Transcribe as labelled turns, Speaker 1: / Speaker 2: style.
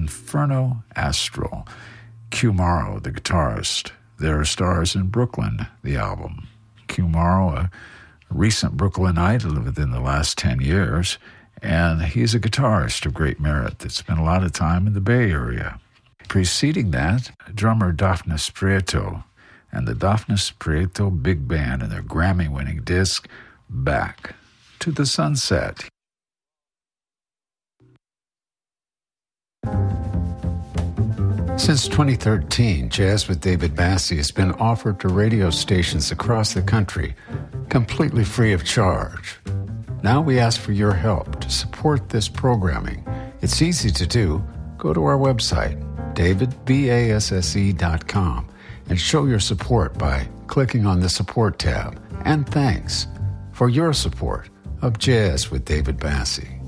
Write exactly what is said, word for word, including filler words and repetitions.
Speaker 1: Inferno Astral. Q Morrow, the guitarist. There Are Stars in Brooklyn, the album. Q Morrow, a recent Brooklynite within the last ten years, and he's a guitarist of great merit that spent a lot of time in the Bay Area. Preceding that, drummer Dafnis Prieto and the Dafnis Prieto Big Band and their Grammy-winning disc, Back to the Sunset. Since twenty thirteen, Jazz with David Bassie has been offered to radio stations across the country, completely free of charge. Now we ask for your help to support this programming. It's easy to do. Go to our website, david basse dot com, and show your support by clicking on the Support tab. And thanks for your support of Jazz with David Bassie.